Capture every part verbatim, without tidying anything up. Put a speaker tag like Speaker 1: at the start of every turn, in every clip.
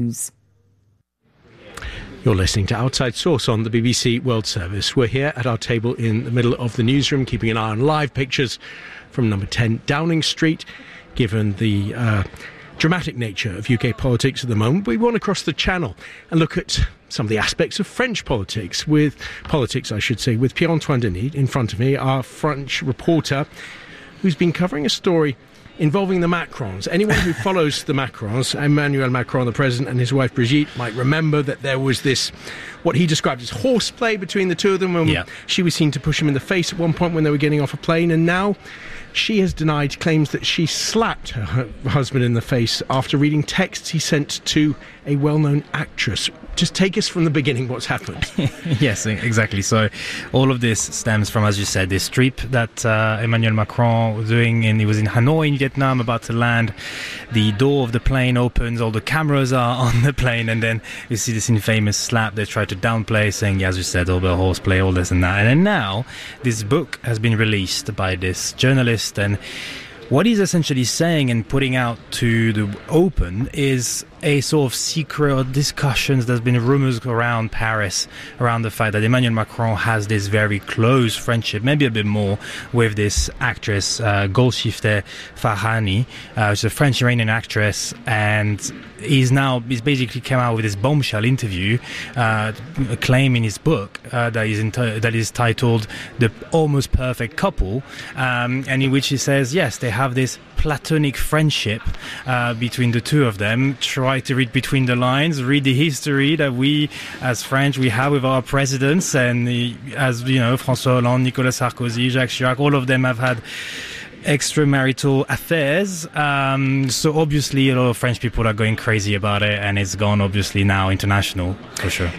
Speaker 1: You're listening to Outside Source on the B B C World Service. We're here at our table in the middle of the newsroom, keeping an eye on live pictures from number ten Downing Street. Given the uh, dramatic nature of U K politics at the moment, we want to cross the channel and look at some of the aspects of French politics, with politics, I should say, with Pierre-Antoine Denis in front of me, our French reporter, who's been covering a story involving the Macrons. Anyone who follows the Macrons, Emmanuel Macron, the president, and his wife Brigitte, might remember that there was this, what he described as horseplay between the two of them. And yeah. She was seen to push him in the face at one point when they were getting off a plane, and now she has denied claims that she slapped her husband in the face after reading texts he sent to a well-known actress. Just take us from the beginning, what's happened.
Speaker 2: Yes, exactly. So all of this stems from, as you said, this trip that uh, Emmanuel Macron was doing, and he was in Hanoi in Vietnam, about to land. The door of the plane opens, all the cameras are on the plane, and then you see this infamous slap they try to downplay, saying, yeah, as you said, all the horseplay, all this and that. And then now this book has been released by this journalist, and what he's essentially saying and putting out to the open is a sort of secret discussions. There's been rumours around Paris around the fact that Emmanuel Macron has this very close friendship, maybe a bit more, with this actress uh, Golshifteh Farahani, uh, she's a French-Iranian actress, and he's now he's basically came out with this bombshell interview, uh, a claim in his book uh, that is enti- that is titled "The Almost Perfect Couple," um, and in which he says, yes, they have this platonic friendship uh, between the two of them. Try to read between the lines, read the history that we as French we have with our presidents, and the, as you know, François Hollande, Nicolas Sarkozy, Jacques Chirac, all of them have had extramarital affairs. Um, so obviously a lot of French people are going crazy about it, and it's gone obviously now international for sure.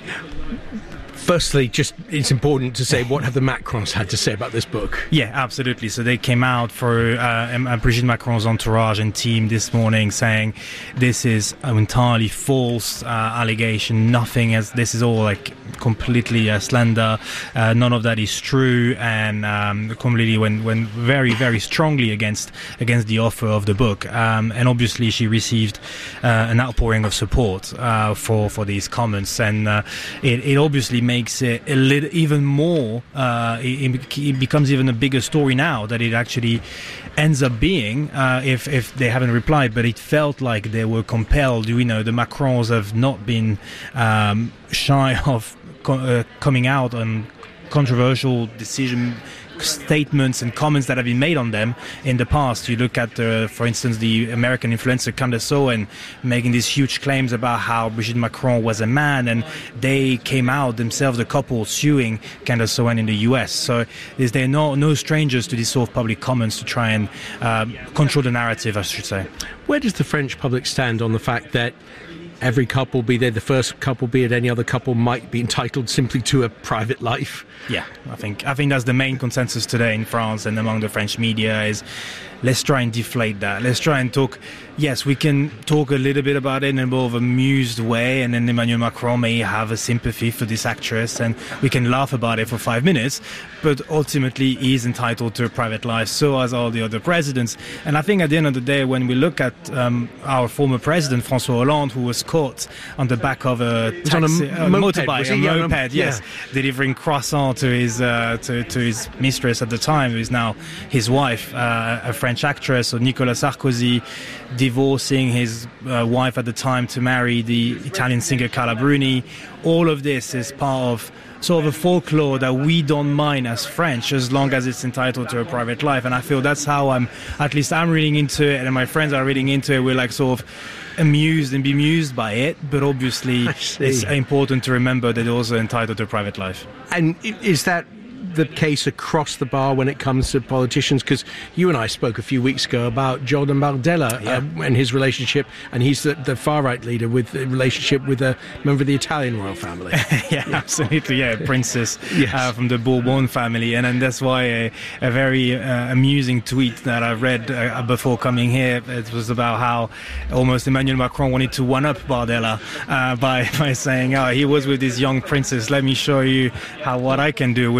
Speaker 1: Firstly, just it's important to say, what have the Macrons had to say about this book?
Speaker 2: Yeah, absolutely. So they came out for uh, Brigitte Macron's entourage and team this morning saying this is an entirely false uh, allegation. Nothing as this is all like completely uh, slander. Uh, none of that is true, and um, completely went went very very strongly against against the offer of the book. Um, and obviously she received uh, an outpouring of support uh, for for these comments, and uh, it, it obviously made makes it a little even more uh, it, it becomes even a bigger story now that it actually ends up being uh, if, if they haven't replied, but it felt like they were compelled. You know, the Macrons have not been um, shy of co- uh, coming out on controversial decision statements and comments that have been made on them in the past. You look at, uh, for instance, the American influencer Candace Owen making these huge claims about how Brigitte Macron was a man, and they came out themselves, the couple, suing Candace Owen in the U S. So is there no no strangers to these sort of public comments to try and um, control the narrative, I should say.
Speaker 1: Where does the French public stand on the fact that every couple, be they the first couple, be it any other couple, might be entitled simply to a private life?
Speaker 2: Yeah, I think I think that's the main consensus today in France and among the French media is, let's try and deflate that. Let's try and talk. Yes, we can talk a little bit about it in a more of amused way, and then Emmanuel Macron may have a sympathy for this actress, and we can laugh about it for five minutes. But ultimately, he's entitled to a private life, so as all the other presidents. And I think at the end of the day, when we look at um, our former president, François Hollande, who was caught on the back of a, taxi,
Speaker 1: on a,
Speaker 2: a
Speaker 1: moped,
Speaker 2: motorbike, a
Speaker 1: yeah,
Speaker 2: moped,
Speaker 1: yeah.
Speaker 2: yes, delivering croissant to his uh, to, to his mistress at the time, who is now his wife, uh, a French actress, or Nicolas Sarkozy divorcing his uh, wife at the time to marry the Italian singer Carla Bruni. All of this is part of sort of a folklore that we don't mind as French, as long as it's entitled to a private life. And I feel that's how I'm, at least I'm reading into it, and my friends are reading into it. We're like sort of amused and bemused by it, but obviously it's important to remember that they're also entitled to a private life.
Speaker 1: And is that the case across the bar when it comes to politicians? Because you and I spoke a few weeks ago about Jordan Bardella yeah. uh, and his relationship, and he's the, the far-right leader with the relationship with a member of the Italian royal family.
Speaker 2: yeah, yeah, absolutely, yeah, princess
Speaker 1: yes.
Speaker 2: uh, from the Bourbon family, and, and that's why a, a very uh, amusing tweet that I read uh, before coming here, it was about how almost Emmanuel Macron wanted to one-up Bardella uh, by, by saying, oh, he was with this young princess, let me show you how what I can do with this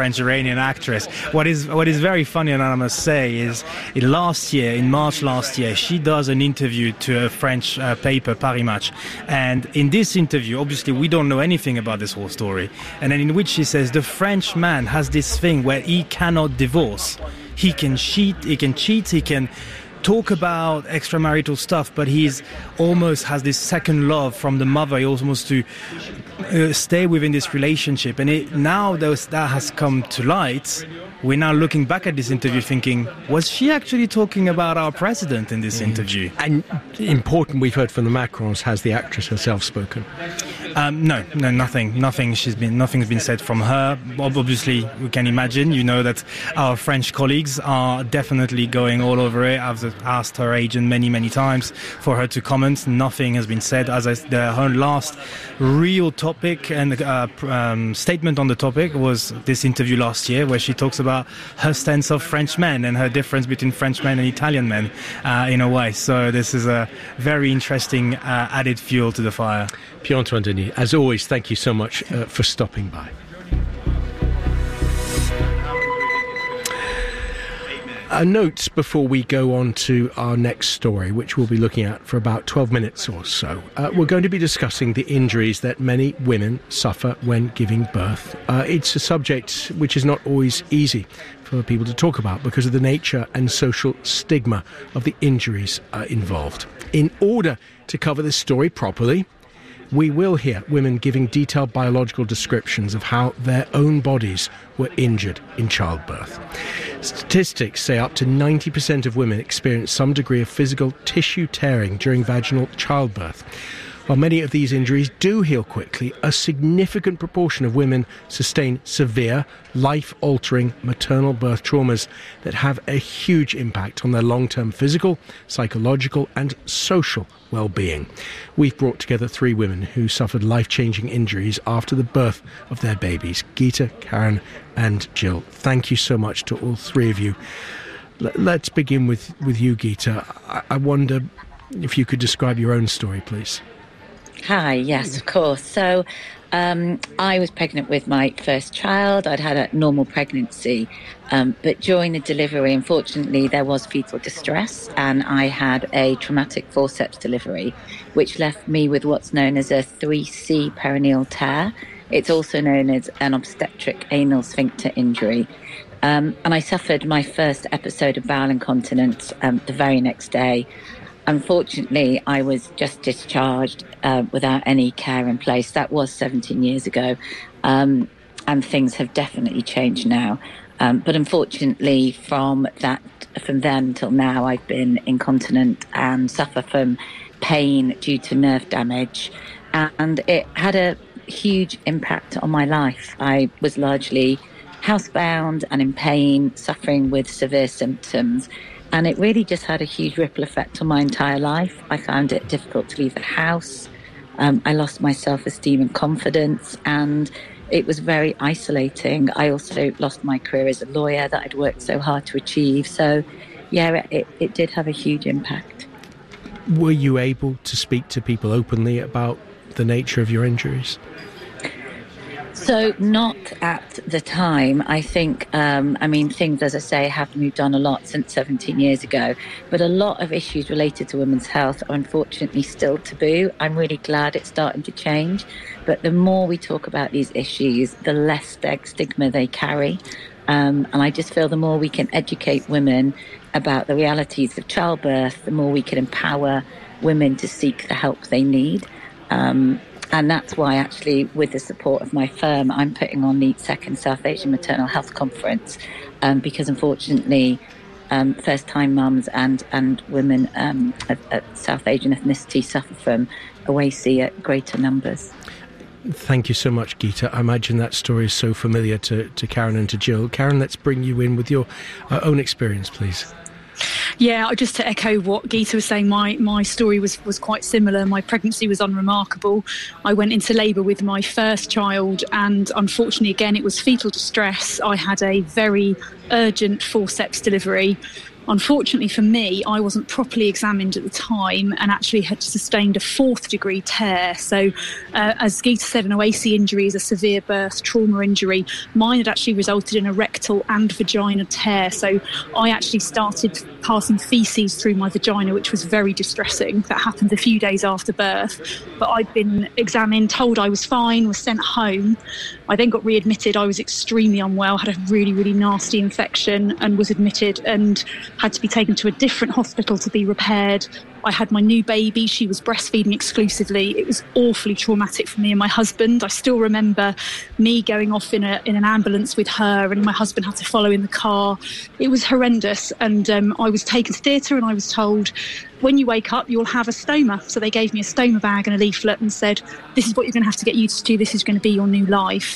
Speaker 2: French Iranian actress. What is what is very funny, and I must say, is in last year, in March last year, she does an interview to a French uh, paper, Paris Match, and in this interview, obviously, we don't know anything about this whole story, and then in which she says the French man has this thing where he cannot divorce. He can cheat, he can cheat, he can talk about extramarital stuff, but he's almost has this second love from the mother. He almost to uh, stay within this relationship, and it, now those, that has come to light. We're now looking back at this interview thinking, was she actually talking about our president in this mm. interview?
Speaker 1: And important, we've heard from the Macrons, has the actress herself spoken?
Speaker 2: Um, no, no, nothing, nothing. She's been, nothing's been said from her. Obviously, we can imagine. You know that our French colleagues are definitely going all over it. I've asked her agent many, many times for her to comment. Nothing has been said. As I, the, her last real topic and uh, um, statement on the topic was this interview last year, where she talks about her stance of French men and her difference between French men and Italian men, uh, in a way. So this is a very interesting uh, added fuel to the fire.
Speaker 1: Pierre-Antoine Denis, as always, thank you so much uh, for stopping by. A note before we go on to our next story, which we'll be looking at for about twelve minutes or so. Uh, we're going to be discussing the injuries that many women suffer when giving birth. Uh, it's a subject which is not always easy for people to talk about because of the nature and social stigma of the injuries uh, involved. In order to cover this story properly, we will hear women giving detailed biological descriptions of how their own bodies were injured in childbirth. Statistics say up to ninety percent of women experience some degree of physical tissue tearing during vaginal childbirth. While many of these injuries do heal quickly, a significant proportion of women sustain severe, life-altering maternal birth traumas that have a huge impact on their long-term physical, psychological and social well-being. We've brought together three women who suffered life-changing injuries after the birth of their babies, Geeta, Karen and Jill. Thank you so much to all three of you. L- let's begin with, with you, Geeta. I-, I wonder if you could describe your own story, please.
Speaker 3: Hi, yes, of course. So um, I was pregnant with my first child. I'd had a normal pregnancy, um, but during the delivery, unfortunately, there was fetal distress, and I had a traumatic forceps delivery, which left me with what's known as a three C perineal tear. It's also known as an obstetric anal sphincter injury. Um, and I suffered my first episode of bowel incontinence um, the very next day. Unfortunately, I was just discharged uh, without any care in place. That was seventeen years ago, um, and things have definitely changed now. Um, but unfortunately, from that, from then till now, I've been incontinent and suffer from pain due to nerve damage, and it had a huge impact on my life. I was largely housebound and in pain, suffering with severe symptoms. And it really just had a huge ripple effect on my entire life. I found it difficult to leave the house. Um, I lost my self-esteem and confidence, and it was very isolating. I also lost my career as a lawyer that I'd worked so hard to achieve. So, yeah, it, it did have a huge impact.
Speaker 1: Were you able to speak to people openly about the nature of your injuries?
Speaker 3: So not at the time. I think, um, I mean, things, as I say, have moved on a lot since seventeen years ago, but a lot of issues related to women's health are unfortunately still taboo. I'm really glad it's starting to change, but the more we talk about these issues, the less stigma they carry. Um, and I just feel the more we can educate women about the realities of childbirth, the more we can empower women to seek the help they need. Um, And that's why, actually, with the support of my firm, I'm putting on the second South Asian Maternal Health Conference, um, because, unfortunately, um, first-time mums and, and women um, of, of South Asian ethnicity suffer from O A C at greater numbers.
Speaker 1: Thank you so much, Geeta. I imagine that story is so familiar to, to Karen and to Jill. Karen, let's bring you in with your uh, own experience, please.
Speaker 4: Yeah, just to echo what Geeta was saying, my, my story was, was quite similar. My pregnancy was unremarkable. I went into labour with my first child, and unfortunately, again, it was fetal distress. I had a very urgent forceps delivery. Unfortunately for me, I wasn't properly examined at the time and actually had sustained a fourth degree tear. So uh, as Geeta said, an O A C injury is a severe birth trauma injury. Mine had actually resulted in a rectal and vagina tear. So I actually started passing feces through my vagina, which was very distressing. That happened a few days after birth. But I'd been examined, told I was fine, was sent home. I then got readmitted. I was extremely unwell, had a really, really nasty infection and was admitted and had to be taken to a different hospital to be repaired. I had my new baby. She was breastfeeding exclusively. It was awfully traumatic for me and my husband. I still remember me going off in a in an ambulance with her and my husband had to follow in the car. It was horrendous. And um, I was taken to theatre and I was told, when you wake up, you'll have a stoma. So they gave me a stoma bag and a leaflet and said, this is what you're going to have to get used to. This is going to be your new life.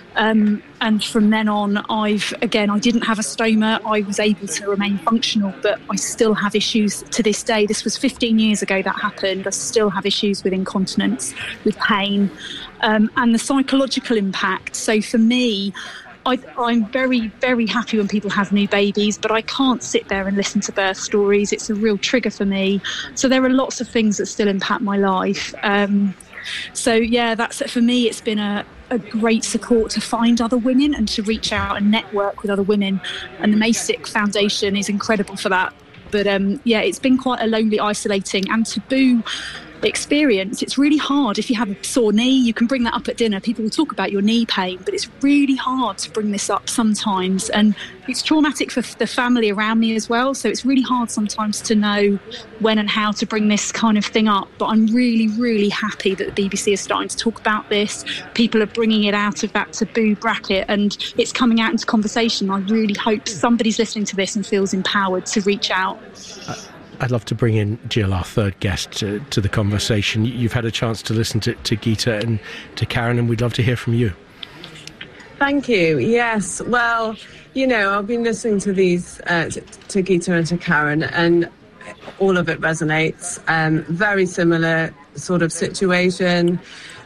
Speaker 4: Um, and from then on, I've, again, I didn't have a stoma. I was able to remain functional, but I still have issues to this day. This was fifteen years ago that happened. I still have issues with incontinence, with pain, um, and the psychological impact. So for me, I, I'm very, very happy when people have new babies, but I can't sit there and listen to birth stories. It's a real trigger for me. So there are lots of things that still impact my life. Um, so, yeah, that's for me. It's been a, a great support to find other women and to reach out and network with other women. And the MASIC Foundation is incredible for that. But, um, yeah, it's been quite a lonely, isolating and taboo experience. It's really hard. If you have a sore knee, you can bring that up at dinner. People will talk about your knee pain, but it's really hard to bring this up sometimes. And it's traumatic for the family around me as well. So it's really hard sometimes to know when and how to bring this kind of thing up. But I'm really, really happy that the B B C is starting to talk about this. People are bringing it out of that taboo bracket and it's coming out into conversation. I really hope somebody's listening to this and feels empowered to reach out.
Speaker 1: Uh- I'd love to bring in Jill, our third guest, to, to the conversation. You've had a chance to listen to, to Geeta and to Karen, and we'd love to hear from you.
Speaker 5: Thank you. Yes. Well, you know, I've been listening to these, uh, to, to Geeta and to Karen, and all of it resonates. Um, very similar sort of situation.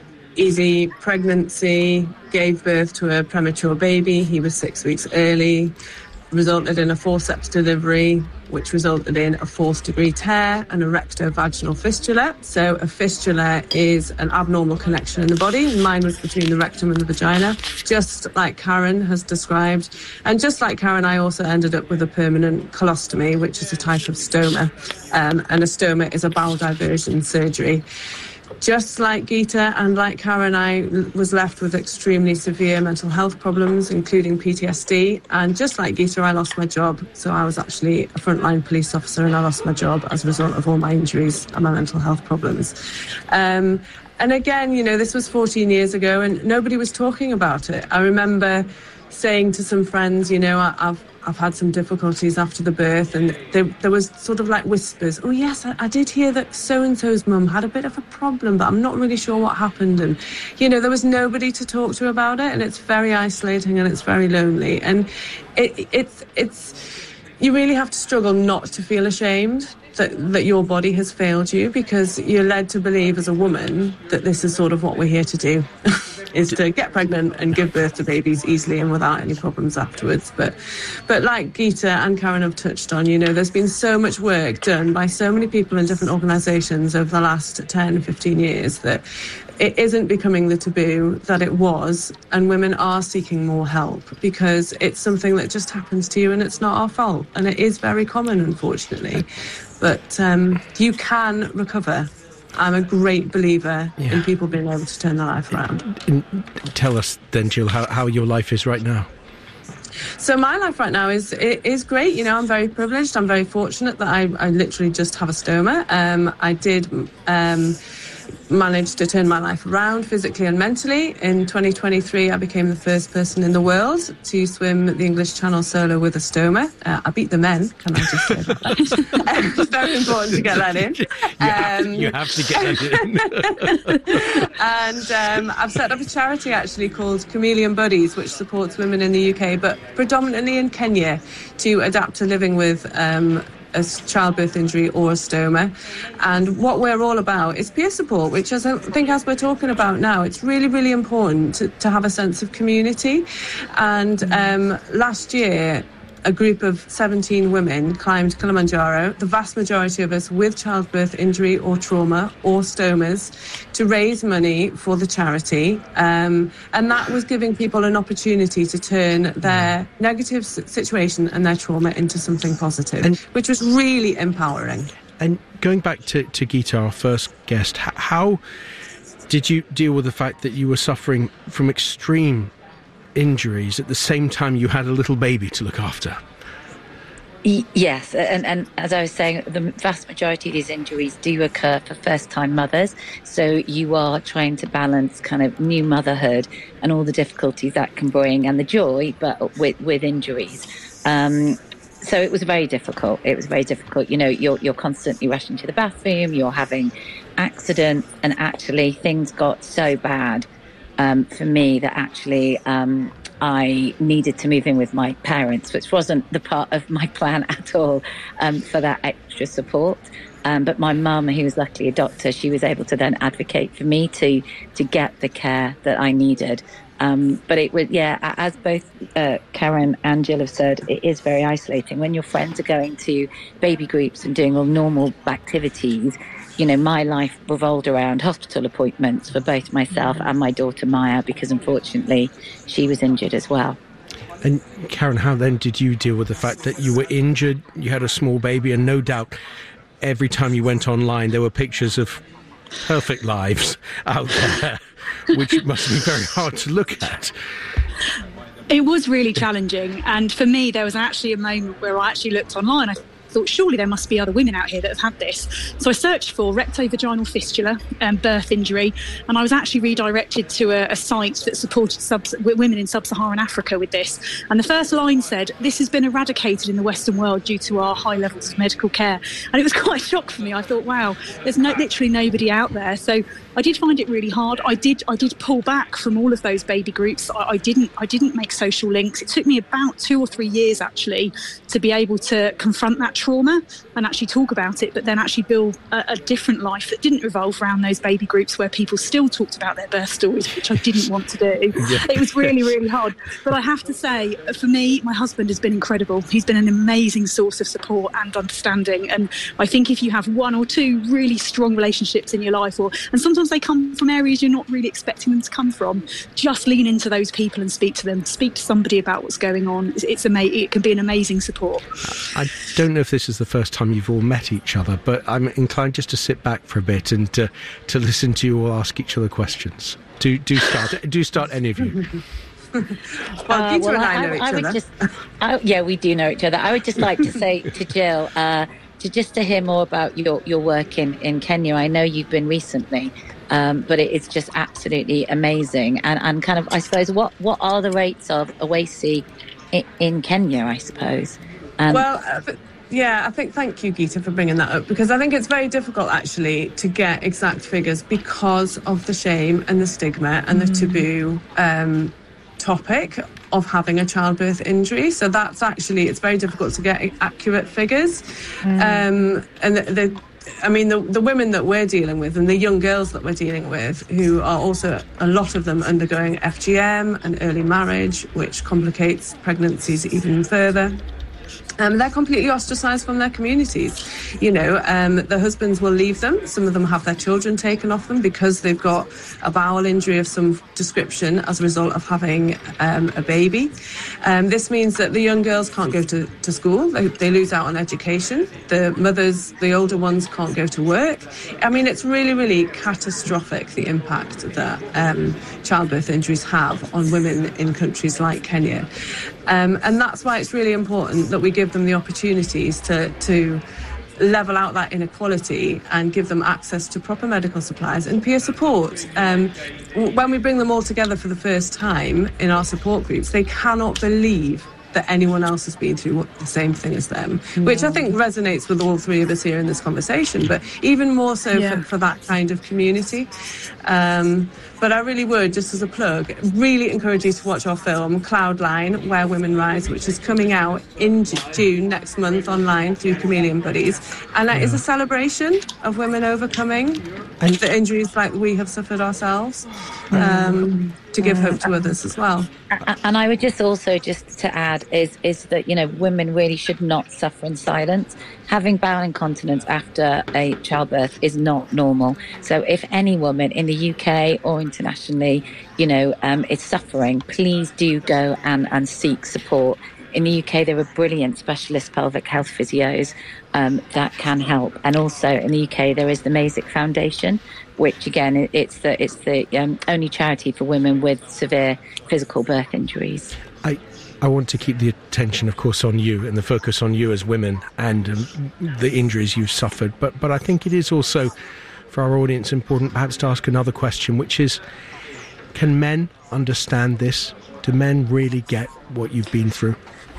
Speaker 5: Easy pregnancy, gave birth to a premature baby. He was six weeks early. Resulted in a forceps delivery, which resulted in a fourth degree tear and a rectovaginal fistula. So a fistula is an abnormal connection in the body. Mine was between the rectum and the vagina, just like Karen has described. And just like Karen, I also ended up with a permanent colostomy, which is a type of stoma. Um, and a stoma is a bowel diversion surgery. Just like Geeta and like Karen, I was left with extremely severe mental health problems, including P T S D. And just like Geeta, I lost my job. So I was actually a frontline police officer and I lost my job as a result of all my injuries and my mental health problems. Um, and again, you know, this was fourteen years ago and nobody was talking about it. I remember saying to some friends, you know, I, I've I've had some difficulties after the birth, and there, there was sort of like whispers, oh yes, I, I did hear that so-and-so's mum had a bit of a problem, but I'm not really sure what happened. And, you know, there was nobody to talk to about it, and it's very isolating and it's very lonely. And it, it's, it's, you really have to struggle not to feel ashamed that, that your body has failed you, because you're led to believe as a woman that this is sort of what we're here to do. is to get pregnant and give birth to babies easily and without any problems afterwards. But but like Geeta and Karen have touched on, you know, there's been so much work done by so many people in different organisations over the last ten, fifteen years that it isn't becoming the taboo that it was, and women are seeking more help because it's something that just happens to you and it's not our fault. And it is very common, unfortunately. But um, you can recover. I'm a great believer yeah. in people being able to turn their life around.
Speaker 1: And tell us then, Jill, how, how your life is right now.
Speaker 5: So my life right now is is great. You know, I'm very privileged. I'm very fortunate that I, I literally just have a stoma. Um, I did um, manage to turn my life around physically and mentally. In twenty twenty-three, I became the first person in the world to swim the English Channel solo with a stoma. Uh, I beat the men, can I just say that? It's very important to get that in.
Speaker 1: You, have, um, you have to get that
Speaker 5: in. And um, I've set up a charity actually called Chameleon Buddies, which supports women in the U K, but predominantly in Kenya, to adapt to living with um, a childbirth injury or a stoma. And what we're all about is peer support, which as I think as we're talking about now, it's really, really important to, to have a sense of community. And um, last year, a group of seventeen women climbed Kilimanjaro, the vast majority of us with childbirth injury or trauma or stomas, to raise money for the charity. Um, and that was giving people an opportunity to turn their negative situation and their trauma into something positive, and, which was really empowering.
Speaker 1: And going back to, to Geeta, our first guest, how did you deal with the fact that you were suffering from extreme injuries at the same time you had a little baby to look after?
Speaker 3: Yes, and, and as I was saying, the vast majority of these injuries do occur for first-time mothers, so you are trying to balance kind of new motherhood and all the difficulties that can bring, and the joy, but with, with injuries. Um, so it was very difficult. It was very difficult. You know, you're, you're constantly rushing to the bathroom, you're having accidents, and actually things got so bad Um, for me that actually um, I needed to move in with my parents, which wasn't the part of my plan at all, um, for that extra support. Um, but my mum, who was luckily a doctor, she was able to then advocate for me to to get the care that I needed. Um, but it was, yeah, as both uh, Karen and Jill have said, it is very isolating when your friends are going to baby groups and doing all normal activities. You know, my life revolved around hospital appointments for both myself and my daughter Maya, because unfortunately she was injured as well.
Speaker 1: And Karen, how then did you deal with the fact that you were injured, you had a small baby, and no doubt every time you went online there were pictures of perfect lives out there, which must be very hard to look at?
Speaker 4: It was really challenging, and for me there was actually a moment where I actually looked online. I thought, surely there must be other women out here that have had this. So I searched for rectovaginal fistula and birth injury, and I was actually redirected to a, a site that supported sub- women in sub-Saharan Africa with this. And the first line said, this has been eradicated in the Western world due to our high levels of medical care. And it was quite a shock for me. I thought, wow, there's no, literally nobody out there. So I did find it really hard. I did I did pull back from all of those baby groups. I, I didn't I didn't make social links. It took me about two or three years actually to be able to confront that trauma and actually talk about it, but then actually build a, a different life that didn't revolve around those baby groups where people still talked about their birth stories, which I didn't want to do. Yeah. It was really, really hard. But I have to say, for me, my husband has been incredible. He's been an amazing source of support and understanding. And I think if you have one or two really strong relationships in your life, or and sometimes they come from areas you're not really expecting them to come from, just lean into those people and speak to them. Speak to somebody about what's going on. It's, it's ama- It can be an amazing support.
Speaker 1: I don't know if this is the first time you've all met each other, but I'm inclined just to sit back for a bit and to, to listen to you all ask each other questions. Do do start. do start any of you.
Speaker 5: Well,
Speaker 3: uh,
Speaker 5: Geeta
Speaker 3: well,
Speaker 5: and I,
Speaker 3: I
Speaker 5: know each
Speaker 3: I would
Speaker 5: other.
Speaker 3: just, I, yeah, we do know each other. I would just like to say to Jill, uh, to just to hear more about your, your work in, in Kenya. I know you've been recently, um, but it is just absolutely amazing. And, and kind of, I suppose, what, what are the rates of Awasi in, in Kenya, I suppose? Um,
Speaker 5: well, uh, but, yeah, I think thank you, Geeta, for bringing that up, because I think it's very difficult actually to get exact figures because of the shame and the stigma and the taboo um, topic of having a childbirth injury. So that's actually, it's very difficult to get accurate figures. Mm. Um, and the, the I mean, the, the women that we're dealing with and the young girls that we're dealing with, who are also, a lot of them undergoing F G M and early marriage, which complicates pregnancies even further. Um, they're completely ostracised from their communities. You know, um, the husbands will leave them. Some of them have their children taken off them because they've got a bowel injury of some description as a result of having um, a baby. Um, this means that the young girls can't go to, to school. They, they lose out on education. The mothers, the older ones, can't go to work. I mean, it's really, really catastrophic, the impact that um, childbirth injuries have on women in countries like Kenya. Um, and that's why it's really important that we give them the opportunities to, to level out that inequality and give them access to proper medical supplies and peer support. Um, when we bring them all together for the first time in our support groups, they cannot believe that anyone else has been through the same thing as them, yeah. which I think resonates with all three of us here in this conversation, but even more so yeah. for, for that kind of community. Um, but I really would, just as a plug, really encourage you to watch our film, Cloudline, Where Women Rise, which is coming out in June next month online through Chameleon Buddies. And that yeah. is a celebration of women overcoming and the injuries like we have suffered ourselves, um, to give hope to others as well.
Speaker 3: And I would just also, just to add, said is is that, you know, women really should not suffer in silence. Having bowel incontinence after a childbirth is not normal. So if any woman in the U K or internationally, you know, um, is suffering, please do go and, and seek support. In the U K, there are brilliant specialist pelvic health physios um, that can help. And also in the U K, there is the Masick Foundation, which again, it's the it's the um, only charity for women with severe physical birth injuries.
Speaker 1: I I want to keep the attention, of course, on you and the focus on you as women and um, the injuries you've suffered. But but I think it is also, for our audience, important perhaps to ask another question, which is, can men understand this? Do men really get what you've been through?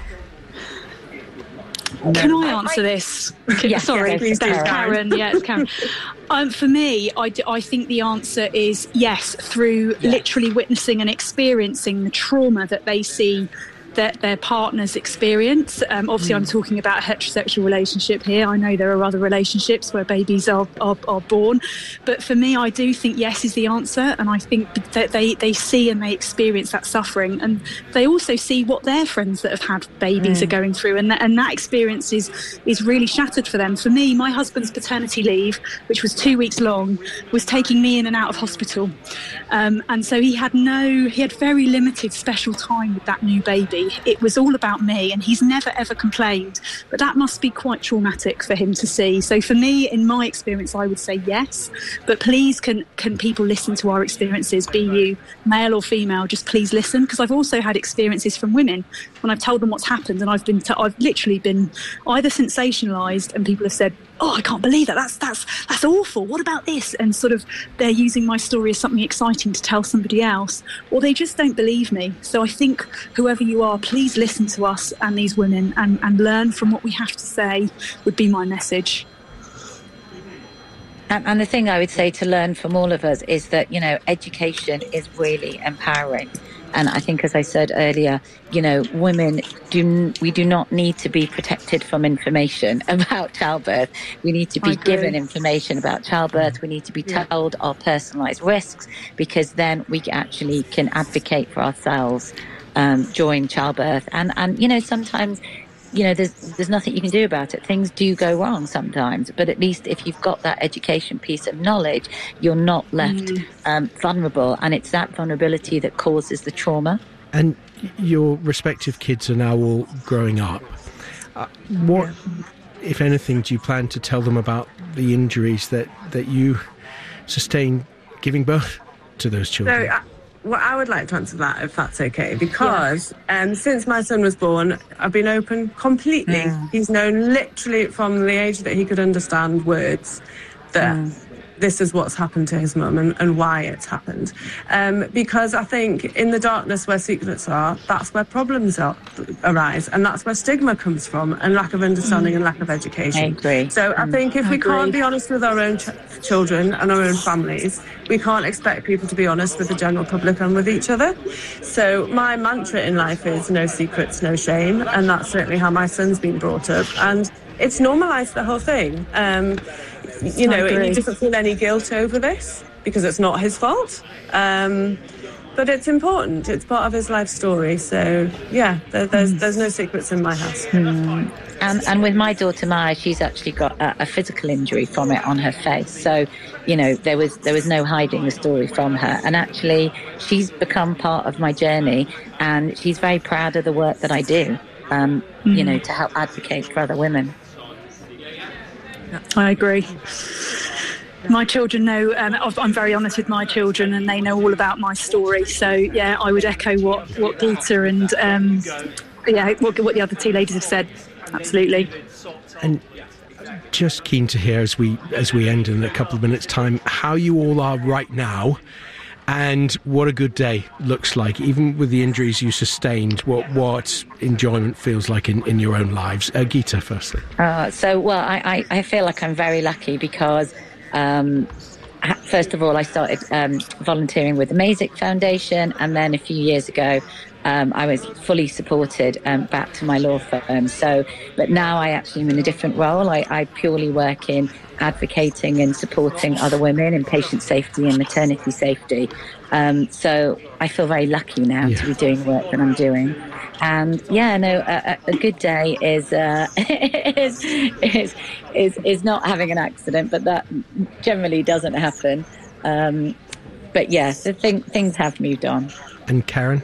Speaker 4: Can I answer this?
Speaker 3: Yeah,
Speaker 4: Sorry,
Speaker 3: yeah,
Speaker 4: please,
Speaker 3: Karen.
Speaker 4: Karen. Yeah, it's Karen. Um, for me, I, d- I think the answer is yes, through
Speaker 3: Yeah.
Speaker 4: literally witnessing and experiencing the trauma that they see that their partners experience. Um, obviously, mm. I'm talking about a heterosexual relationship here. I know there are other relationships where babies are, are, are born. But for me, I do think yes is the answer. And I think that they, they see and they experience that suffering. And they also see what their friends that have had babies mm. are going through. And that, and that experience is, is really shattered for them. For me, my husband's paternity leave, which was two weeks long, was taking me in and out of hospital. Um, and so he had no, he had very limited special time with that new baby. It was all about me, and he's never ever complained, but that must be quite traumatic for him to see. So for me, in my experience, I would say yes, but please can can people listen to our experiences, be you male or female, just please listen, because I've also had experiences from women when I've told them what's happened, and I've been t- I've literally been either sensationalized and people have said, oh, I can't believe that. That's that's that's awful. What about this? And sort of they're using my story as something exciting to tell somebody else, or they just don't believe me. So I think whoever you are, please listen to us and these women and, and learn from what we have to say would be my message.
Speaker 3: And, and the thing I would say to learn from all of us is that, you know, education is really empowering. And I think, as I said earlier, you know, women do, we do not need to be protected from information about childbirth. We need to be given information about childbirth. We need to be told our personalised risks, because then we actually can advocate for ourselves um, during childbirth. And, and, you know, sometimes, you know, there's there's nothing you can do about it. Things do go wrong sometimes, but at least if you've got that education piece of knowledge, you're not left mm. um, vulnerable, and it's that vulnerability that causes the trauma.
Speaker 1: And your respective kids are now all growing up. Uh, what, if anything, do you plan to tell them about the injuries that, that you sustained giving birth to those children?
Speaker 5: So, uh, well, I would like to answer that, if that's okay, because yeah. um, since my son was born, I've been open completely. Mm. He's known literally from the age that he could understand words that mm. this is what's happened to his mum and, and why it's happened. Um, because I think in the darkness where secrets are, that's where problems are, arise, and that's where stigma comes from, and lack of understanding mm. and lack of education.
Speaker 3: I agree.
Speaker 5: So mm. I think if
Speaker 3: I
Speaker 5: we
Speaker 3: agree.
Speaker 5: can't be honest with our own ch- children and our own families, we can't expect people to be honest with the general public and with each other. So my mantra in life is no secrets, no shame, and that's certainly how my son's been brought up, and it's normalised the whole thing. Um, you know, he doesn't feel any guilt over this because it's not his fault. Um, but it's important. It's part of his life story. So, yeah, there, there's mm. there's no secrets in my house.
Speaker 3: Mm. And, and with my daughter Maya, she's actually got a, a physical injury from it on her face. So, you know, there was there was no hiding the story from her. And actually, she's become part of my journey, and she's very proud of the work that I do, um, mm. you know, to help advocate for other women.
Speaker 4: I agree. My children know, um, I'm very honest with my children, and they know all about my story. So, yeah, I would echo what, what Gita and, um, yeah, what, what the other two ladies have said. Absolutely.
Speaker 1: And just keen to hear, as we as we end in a couple of minutes' time, how you all are right now, and what a good day looks like, even with the injuries you sustained, what what enjoyment feels like in, in your own lives. Uh, Gita, firstly.
Speaker 3: Uh, so, well, I, I, I feel like I'm very lucky because, um, first of all, I started um, volunteering with the Masick Foundation, and then a few years ago, um, I was fully supported um, back to my law firm. So, but now I actually am in a different role. I, I purely work in advocating and supporting other women in patient safety and maternity safety. Um, so I feel very lucky now yeah. to be doing the work that I'm doing. And yeah, no, a, a good day is, uh, is is is is not having an accident, but that generally doesn't happen. Um, but yeah, so th- things have moved on.
Speaker 1: And Karen?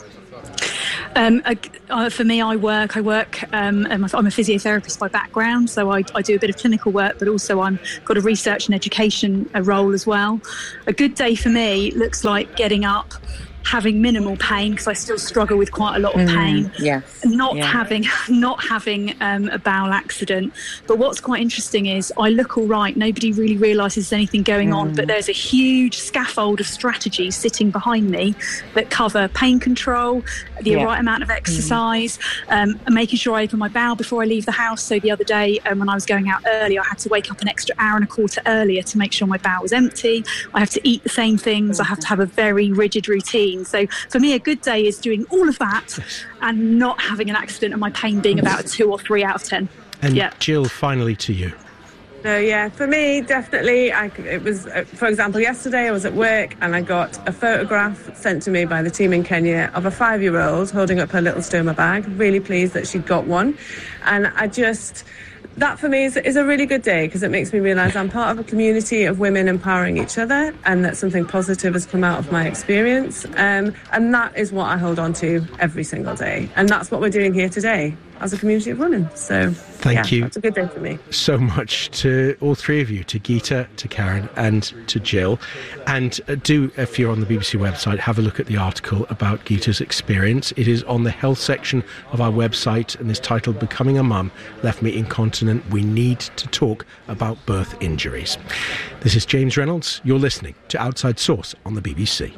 Speaker 4: Um, uh, for me, I work. I work. Um, I'm a physiotherapist by background, so I, I do a bit of clinical work, but also I'm got a research and education uh, role as well. A good day for me looks like getting up, having minimal pain because I still struggle with quite a lot of pain.
Speaker 3: Mm, yes.
Speaker 4: Not
Speaker 3: yeah.
Speaker 4: having not having um, a bowel accident. But what's quite interesting is I look all right. Nobody really realises there's anything going mm. on, but there's a huge scaffold of strategies sitting behind me that cover pain control, the yeah. right amount of exercise, mm. um, and making sure I open my bowel before I leave the house. So the other day um, when I was going out early, I had to wake up an extra hour and a quarter earlier to make sure my bowel was empty. I have to eat the same things. I have to have a very rigid routine. So for me, a good day is doing all of that and not having an accident and my pain being about a two or three out of ten.
Speaker 1: And
Speaker 4: yeah.
Speaker 1: Jill, finally to you.
Speaker 5: So yeah, for me, definitely, I, it was, uh, for example, yesterday I was at work and I got a photograph sent to me by the team in Kenya of a five-year-old holding up her little stoma bag. Really pleased that she got one. And I just... That for me is, is a really good day because it makes me realise I'm part of a community of women empowering each other and that something positive has come out of my experience. Um, and that is what I hold on to every single day. And that's what we're doing here today as a community of women. So
Speaker 1: thank
Speaker 5: yeah,
Speaker 1: you.
Speaker 5: It's a good day for me.
Speaker 1: So much to all three of you, to Geeta, to Karen and to Jill. And uh, do, if you're on the B B C website, have a look at the article about Geeta's experience. It is on the health section of our website and is titled Becoming a Mum Left Me Incontinent. We need to talk about birth injuries. This is James Reynolds. You're listening to Outside Source on the B B C.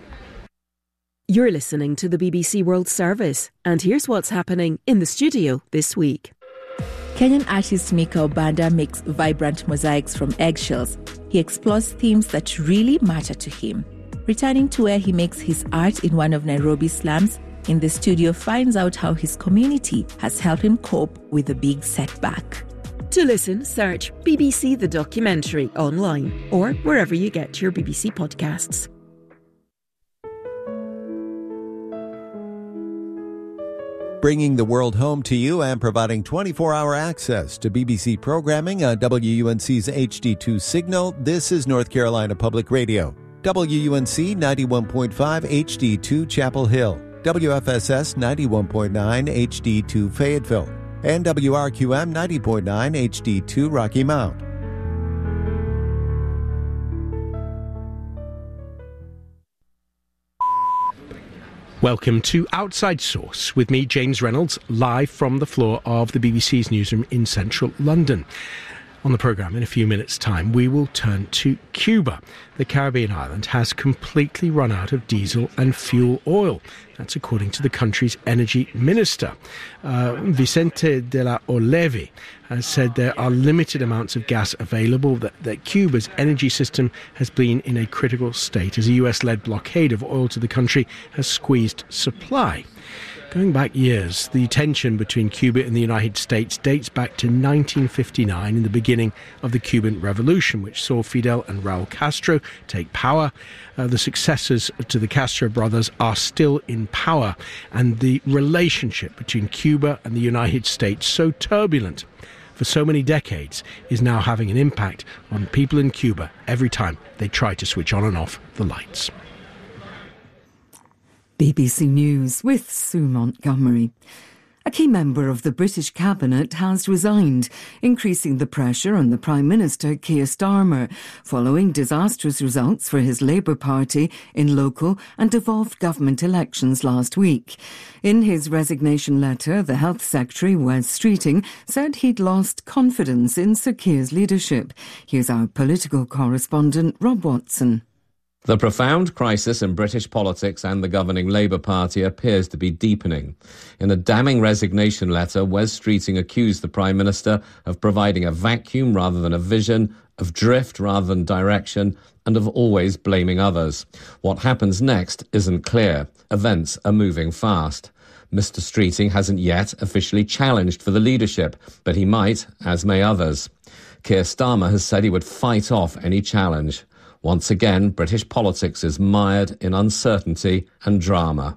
Speaker 6: You're listening to the B B C World Service, and here's what's happening in the studio this week.
Speaker 7: Kenyan artist Mika Obanda makes vibrant mosaics from eggshells. He explores themes that really matter to him. Returning to where he makes his art in one of Nairobi's slums, in the studio finds out how his community has helped him cope with the big setback.
Speaker 6: To listen, search B B C The Documentary online or wherever you get your B B C podcasts.
Speaker 8: Bringing the world home to you and providing twenty-four hour access to B B C programming on W U N C's H D two signal, this is North Carolina Public Radio. W U N C ninety-one point five H D two Chapel Hill, W F S S ninety-one point nine H D two Fayetteville, and W R Q M ninety point nine H D two Rocky Mount.
Speaker 1: Welcome to Outside Source with me, James Reynolds, live from the floor of the B B C's newsroom in central London. On the programme, in a few minutes' time, we will turn to Cuba. The Caribbean island has completely run out of diesel and fuel oil. That's according to the country's energy minister. Uh, Vicente de la Oleve has said there are limited amounts of gas available, that, that Cuba's energy system has been in a critical state as a U S-led blockade of oil to the country has squeezed supply. Going back years, the tension between Cuba and the United States dates back to nineteen fifty-nine in the beginning of the Cuban Revolution, which saw Fidel and Raul Castro take power. Uh, the successors to the Castro brothers are still in power, and the relationship between Cuba and the United States, so turbulent for so many decades, is now having an impact on people in Cuba every time they try to switch on and off the lights.
Speaker 9: B B C News with Sue Montgomery. A key member of the British Cabinet has resigned, increasing the pressure on the Prime Minister Keir Starmer, following disastrous results for his Labour Party in local and devolved government elections last week. In his resignation letter, the Health Secretary, Wes Streeting, said he'd lost confidence in Sir Keir's leadership. Here's our political correspondent, Rob Watson.
Speaker 10: The profound crisis in British politics and the governing Labour Party appears to be deepening. In a damning resignation letter, Wes Streeting accused the Prime Minister of providing a vacuum rather than a vision, of drift rather than direction, and of always blaming others. What happens next isn't clear. Events are moving fast. Mister Streeting hasn't yet officially challenged for the leadership, but he might, as may others. Keir Starmer has said he would fight off any challenge. Once again, British politics is mired in uncertainty and drama.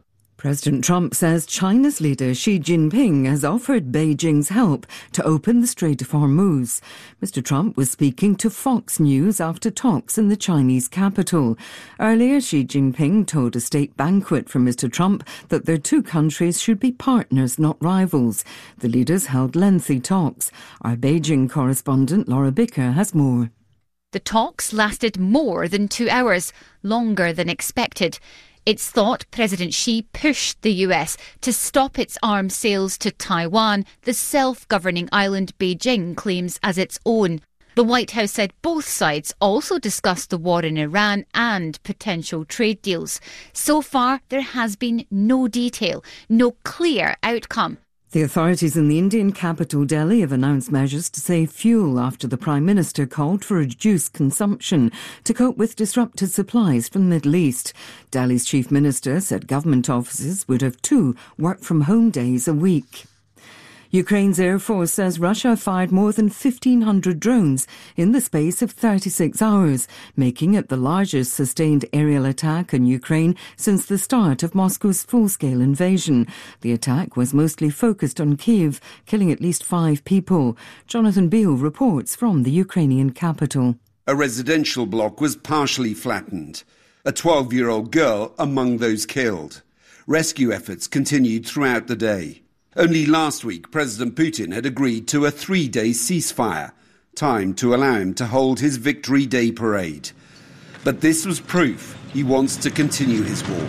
Speaker 9: President Trump says China's leader Xi Jinping has offered Beijing's help to open the Strait of Hormuz. Mister Trump was speaking to Fox News after talks in the Chinese capital. Earlier, Xi Jinping told a state banquet from Mister Trump that their two countries should be partners, not rivals. The leaders held lengthy talks. Our Beijing correspondent Laura Bicker has more.
Speaker 11: The talks lasted more than two hours, longer than expected. It's thought President Xi pushed the U S to stop its arms sales to Taiwan, the self-governing island Beijing claims as its own. The White House said both sides also discussed the war in Iran and potential trade deals. So far, there has been no detail, no clear outcome.
Speaker 9: The authorities in the Indian capital, Delhi, have announced measures to save fuel after the Prime Minister called for reduced consumption to cope with disrupted supplies from the Middle East. Delhi's Chief Minister said government offices would have two work-from-home days a week. Ukraine's Air Force says Russia fired more than fifteen hundred drones in the space of thirty-six hours, making it the largest sustained aerial attack in Ukraine since the start of Moscow's full-scale invasion. The attack was mostly focused on Kyiv, killing at least five people. Jonathan Beale reports from the Ukrainian capital.
Speaker 12: A residential block was partially flattened. A twelve-year-old girl among those killed. Rescue efforts continued throughout the day. Only last week, President Putin had agreed to a three-day ceasefire, time to allow him to hold his Victory Day parade. But this was proof he wants to continue his war.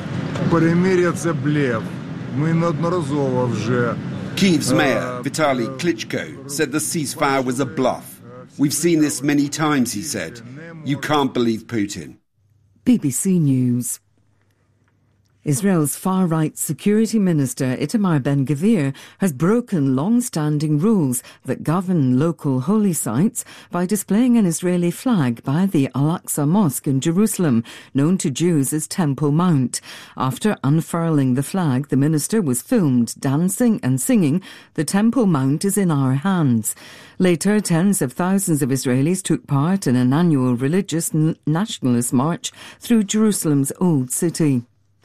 Speaker 12: Kyiv's mayor, Vitaly Klitschko, said the ceasefire was a bluff. We've seen this many times, he said. You can't believe Putin.
Speaker 9: B B C News. Israel's far-right security minister Itamar Ben-Gvir has broken long-standing rules that govern local holy sites by displaying an Israeli flag by the Al-Aqsa Mosque in Jerusalem, known to Jews as Temple Mount. After unfurling the flag, the minister was filmed dancing and singing, "The Temple Mount is in our hands." Later, tens of thousands of Israelis took part in an annual religious n- nationalist march through Jerusalem's Old City.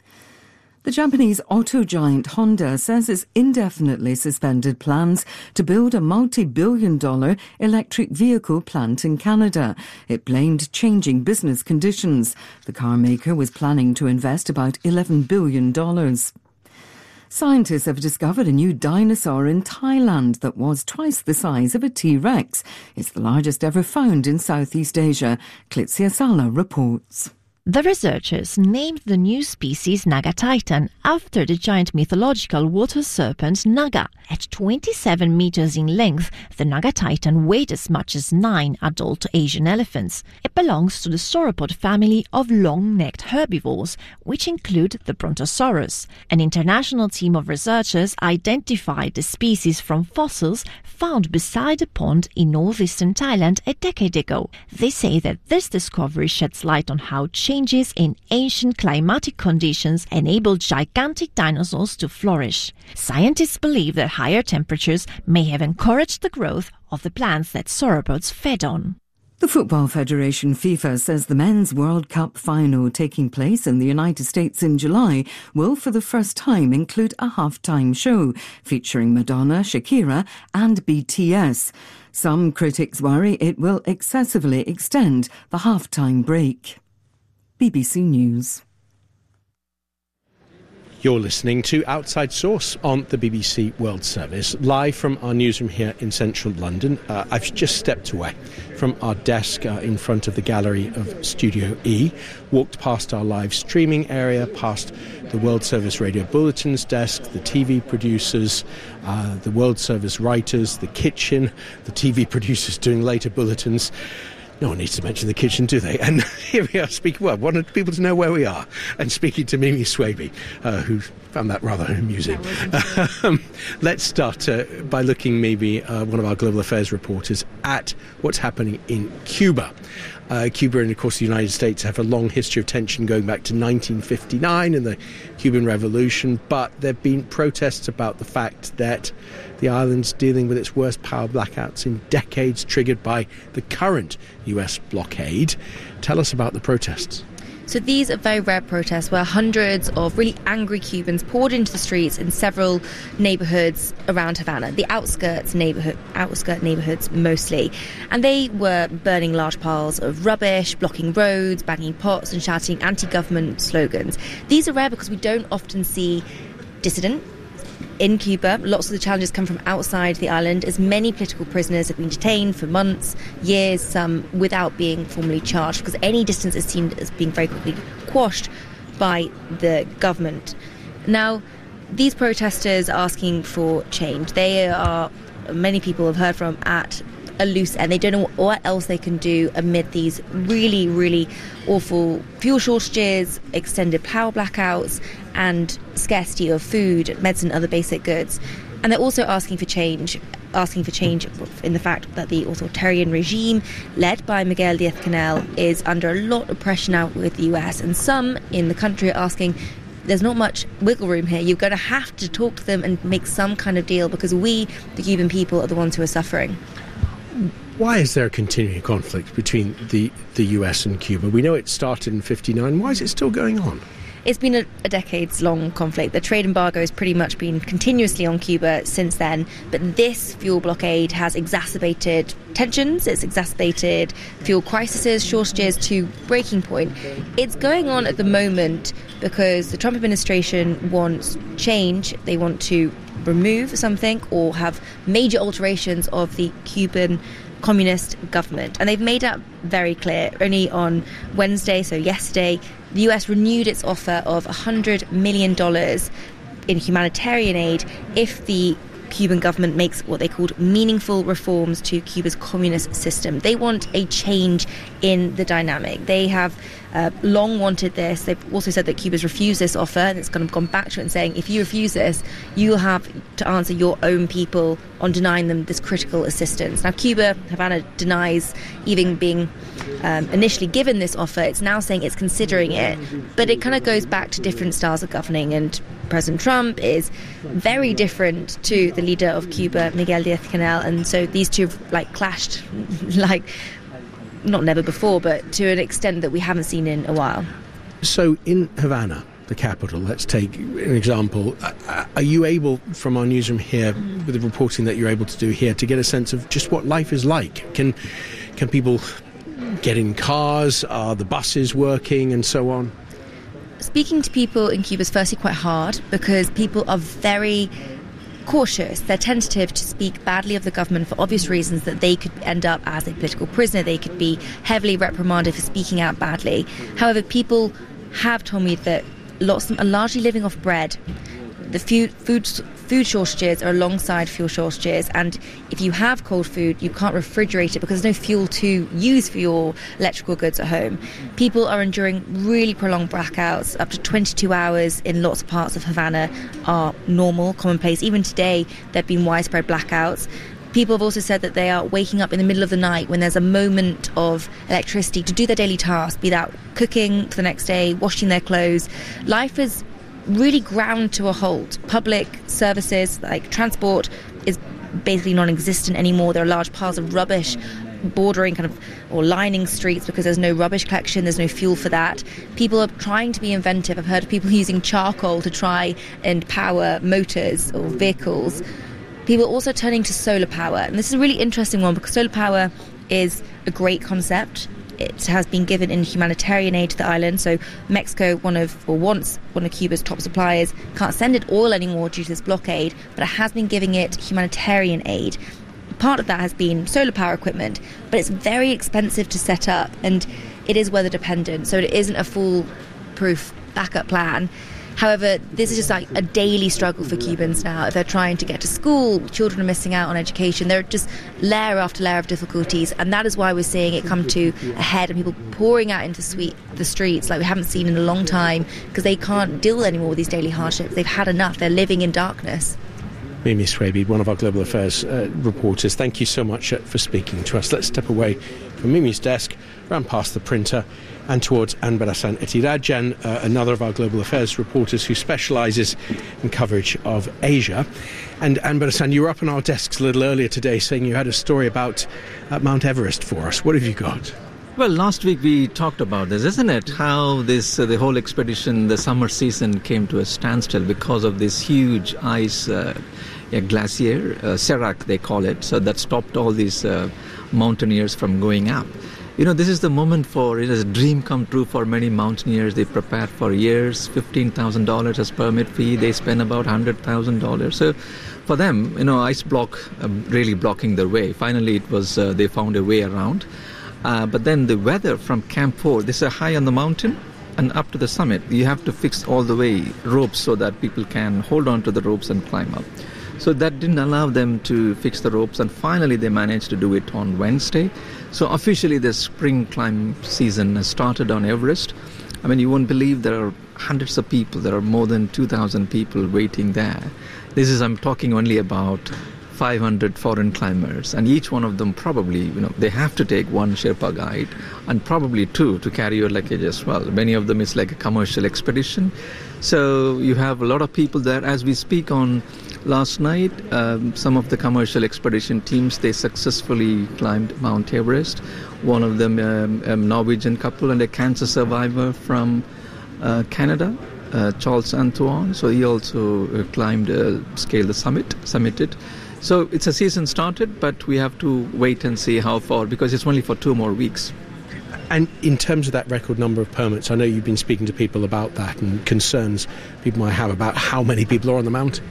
Speaker 9: The Japanese auto giant Honda says it's indefinitely suspended plans to build a multi-billion dollar electric vehicle plant in Canada. It blamed changing business conditions. The car maker was planning to invest about eleven billion dollars. Scientists have discovered a new dinosaur in Thailand that was twice the size of a T-Rex. It's the largest ever found in Southeast Asia. Klitsia Sala reports.
Speaker 13: The researchers named the new species Naga Titan after the giant mythological water serpent Naga. At twenty-seven meters in length, the Naga Titan weighed as much as nine adult Asian elephants. It belongs to the sauropod family of long-necked herbivores, which include the Brontosaurus. An international team of researchers identified the species from fossils found beside a pond in northeastern Thailand a decade ago. They say that this discovery sheds light on how changes in ancient climatic conditions enabled gigantic dinosaurs to flourish. Scientists believe that higher temperatures may have encouraged the growth of the plants that sauropods fed on.
Speaker 9: The Football Federation FIFA says the Men's World Cup final taking place in the United States in July will for the first time include a halftime show featuring Madonna, Shakira and B T S. Some critics worry it will excessively extend the halftime break. B B C News.
Speaker 1: You're listening to Outside Source on the B B C World Service, live from our newsroom here in central London. Uh, I've just stepped away from our desk uh, in front of the gallery of Studio E, walked past our live streaming area, past the World Service Radio Bulletins desk, the T V producers, uh, the World Service writers, the kitchen, the T V producers doing later bulletins. No one needs to mention the kitchen, do they? And here we are speaking, well, wanted people to know where we are, and speaking to Mimi Swaby, uh, who found that rather amusing. Um, let's start uh, by looking, maybe, uh, one of our global affairs reporters, at what's happening in Cuba. Uh, Cuba and, of course, the United States have a long history of tension going back to nineteen fifty-nine and the Cuban Revolution, but there have been protests about the fact that the island's dealing with its worst power blackouts in decades, triggered by the current U S blockade. Tell us about the protests.
Speaker 14: So these are very rare protests where hundreds of really angry Cubans poured into the streets in several neighborhoods around Havana, the outskirts neighborhood, outskirt neighborhoods mostly. And they were burning large piles of rubbish, blocking roads, banging pots and shouting anti-government slogans. These are rare because we don't often see dissident in Cuba. Lots of the challenges come from outside the island, as many political prisoners have been detained for months, years, some without being formally charged, because any dissent is seen as being very quickly quashed by the government. Now, these protesters are asking for change. They are, many people have heard from, at a loose end. They don't know what else they can do amid these really, really awful fuel shortages, extended power blackouts, and scarcity of food, medicine, other basic goods. And they're also asking for change, asking for change in the fact that the authoritarian regime led by Miguel Díaz-Canel is under a lot of pressure now with the U S. And some in the country are asking, there's not much wiggle room here. You're going to have to talk to them and make some kind of deal, because we, the Cuban people, are the ones who are suffering.
Speaker 1: Why is there a continuing conflict between the, the U S and Cuba? We know it started in fifty-nine. Why is it still going on?
Speaker 14: It's been a, a decades-long conflict. The trade embargo has pretty much been continuously on Cuba since then, but this fuel blockade has exacerbated tensions, it's exacerbated fuel crises, shortages to breaking point. It's going on at the moment because the Trump administration wants change. They want to remove something or have major alterations of the Cuban communist government. And they've made that very clear. Only on Wednesday, so yesterday, the U S renewed its offer of one hundred million dollars in humanitarian aid if the Cuban government makes what they called meaningful reforms to Cuba's communist system. They want a change in the dynamic. They have uh, long wanted this. They've also said that Cuba's refused this offer, and it's kind of gone back to it and saying, if you refuse this, you'll have to answer your own people on denying them this critical assistance. Now, Cuba, Havana, denies even being um, initially given this offer. It's now saying it's considering it, but it kind of goes back to different styles of governing, and President Trump is very different to the leader of Cuba, Miguel Díaz-Canel, and so these two have like clashed like not never before, but to an extent that we haven't seen in a while.
Speaker 1: So in Havana, the capital, let's take an example, are you able, from our newsroom here, with the reporting that you're able to do here, to get a sense of just what life is like? Can can people get in cars? Are the buses working and so on?
Speaker 14: Speaking to people in Cuba is firstly quite hard because people are very cautious. They're tentative to speak badly of the government for obvious reasons, that they could end up as a political prisoner. They could be heavily reprimanded for speaking out badly. However, people have told me that lots of them are largely living off bread. The food, food, food shortages are alongside fuel shortages, and if you have cold food, you can't refrigerate it because there's no fuel to use for your electrical goods at home. People are enduring really prolonged blackouts. Up to twenty-two hours in lots of parts of Havana are normal, commonplace. Even today, there have been widespread blackouts. People have also said that they are waking up in the middle of the night when there's a moment of electricity to do their daily tasks, be that cooking for the next day, washing their clothes. Life is really ground to a halt. Public services like transport is basically non-existent anymore. There are large piles of rubbish bordering kind of or lining streets because there's no rubbish collection, there's no fuel for that. People are trying to be inventive. I've heard of people using charcoal to try and power motors or vehicles. People are also turning to solar power, and this is a really interesting one because solar power is a great concept. It has been given in humanitarian aid to the island. So Mexico, one of, or once one of Cuba's top suppliers, can't send it oil anymore due to this blockade, but it has been giving it humanitarian aid. Part of that has been solar power equipment, but it's very expensive to set up, and it is weather dependent, so it isn't a foolproof backup plan. However, this is just like a daily struggle for Cubans now. If they're trying to get to school, children are missing out on education. There are just layer after layer of difficulties, and that is why we're seeing it come to a head and people pouring out into sweet, the streets like we haven't seen in a long time because they can't deal anymore with these daily hardships. They've had enough. They're living in darkness.
Speaker 1: Mimi Swaby, one of our Global Affairs uh, reporters, thank you so much uh, for speaking to us. Let's step away from Mimi's desk, round past the printer, and towards Anbarasan Etirajan, uh, another of our Global Affairs reporters who specialises in coverage of Asia. And Anbarasan, you were up on our desks a little earlier today saying you had a story about uh, Mount Everest for us. What have you got?
Speaker 15: Well, last week we talked about this, isn't it? How this uh, the whole expedition, the summer season, came to a standstill because of this huge ice uh, a glacier, uh, Serac they call it, so that stopped all these uh, mountaineers from going up. You know, this is the moment for, it is a dream come true for many mountaineers. They prepared for years, fifteen thousand dollars as permit fee, they spend about one hundred thousand dollars. So for them, you know, ice block uh, really blocking their way. Finally, it was, uh, they found a way around. Uh, but then the weather from Camp four, this is high on the mountain and up to the summit. You have to fix all the way ropes so that people can hold on to the ropes and climb up. So that didn't allow them to fix the ropes, and finally they managed to do it on Wednesday. So officially the spring climb season has started on Everest. I mean, you won't believe there are hundreds of people, there are more than two thousand people waiting there. This is, I'm talking only about five hundred foreign climbers, and each one of them probably, you know, they have to take one Sherpa guide and probably two to carry your luggage as well. Many of them is like a commercial expedition. So you have a lot of people there. As we speak on last night, um, some of the commercial expedition teams, they successfully climbed Mount Everest. One of them, um, a Norwegian couple and a cancer survivor from uh, Canada, uh, Charles Antoine. So he also uh, climbed, uh, scaled the summit, summited. So it's a season started, but we have to wait and see how far, because it's only for two more weeks.
Speaker 1: And in terms of that record number of permits, I know you've been speaking to people about that and concerns people might have about how many people are on the mountain.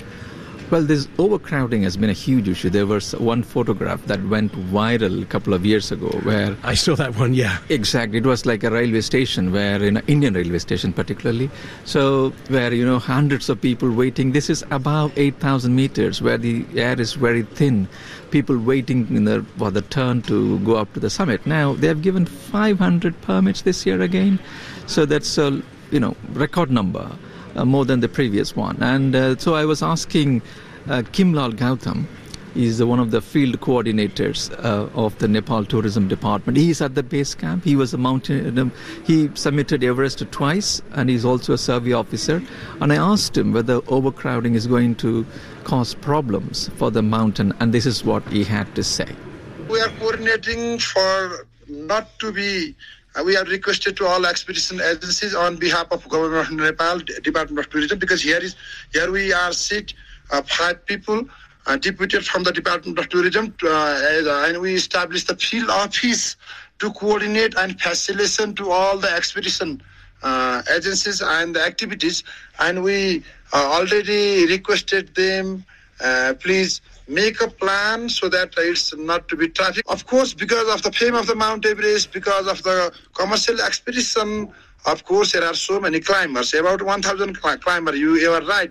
Speaker 15: Well, this overcrowding has been a huge issue. There was one photograph that went viral a couple of years ago where...
Speaker 1: I saw that one, yeah.
Speaker 15: Exactly. It was like a railway station, where in an Indian railway station particularly. So where, you know, hundreds of people waiting. This is above eight thousand meters where the air is very thin. People waiting in the, for the turn to go up to the summit. Now, they have given five hundred permits this year again. So that's a, you know, record number. Uh, more than the previous one. And uh, so I was asking uh, Kimlal Gautam, he's uh, one of the field coordinators uh, of the Nepal Tourism Department. He's at the base camp. He was a mountain, uh, he submitted Everest twice, and he's also a survey officer. And I asked him whether overcrowding is going to cause problems for the mountain, and this is what he had to say.
Speaker 16: We are coordinating for not to be Uh, we have requested to all expedition agencies on behalf of Government of Nepal, Department of Tourism, because here is here we are sit uh, five people uh, deputed from the Department of Tourism, uh, and we established the field office to coordinate and facilitate to all the expedition uh, agencies and the activities. And we uh, already requested them, uh, please make a plan so that it's not to be traffic. Of course, because of the fame of the Mount Everest, because of the commercial expedition, of course, there are so many climbers, about one thousand climbers, you, you are right.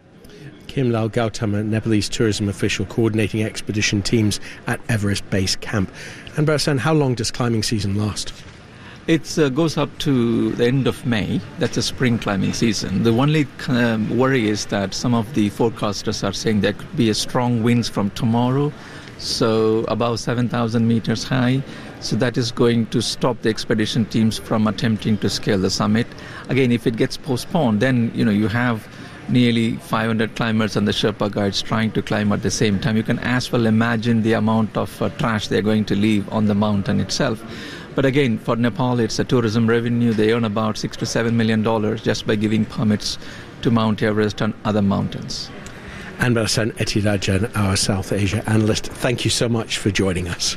Speaker 1: Kimlal Gautam, a Nepalese tourism official coordinating expedition teams at Everest Base Camp. And Barasan, how long does climbing season last?
Speaker 15: It uh, goes up to the end of May. That's a spring climbing season. The only um, worry is that some of the forecasters are saying there could be a strong winds from tomorrow, so above seven thousand meters high. So that is going to stop the expedition teams from attempting to scale the summit. Again, if it gets postponed, then you know you have nearly five hundred climbers and the Sherpa guides trying to climb at the same time. You can as well imagine the amount of uh, trash they're going to leave on the mountain itself. But again, for Nepal, it's a tourism revenue. They earn about six to seven million dollars just by giving permits to Mount Everest and other mountains.
Speaker 1: And Barasan Ethirajan, our South Asia analyst, thank you so much for joining us.